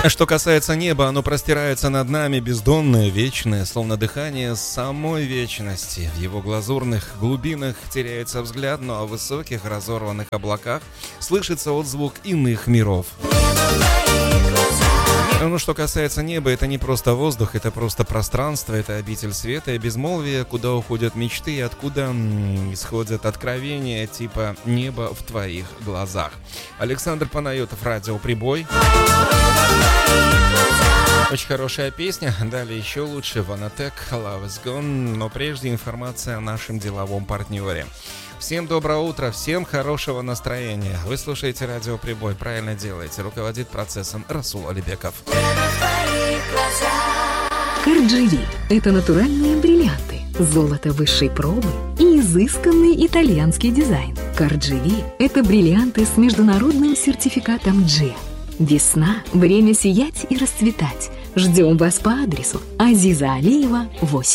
Что касается неба, оно простирается над нами, бездонное, вечное, словно дыхание самой вечности. В его глазурных глубинах теряется взгляд, но о высоких разорванных облаках слышится отзвук иных миров. Ну, что касается неба, это не просто воздух, это просто пространство, это обитель света и безмолвия, куда уходят мечты и откуда исходят откровения типа «небо в твоих глазах». Александр Панайотов, радио «Прибой». Очень хорошая песня, далее еще лучше Ванатек, Love is Gone, но прежде информация о нашем деловом партнере. Всем доброе утро, всем хорошего настроения. Вы слушаете радио «Прибой», правильно делаете. Руководит процессом Расул Алибеков. Кардживи – это натуральные бриллианты, золото высшей пробы и изысканный итальянский дизайн. Кардживи – это бриллианты с международным сертификатом G. Весна – время сиять и расцветать. Ждем вас по адресу Азиза Алиева, 8.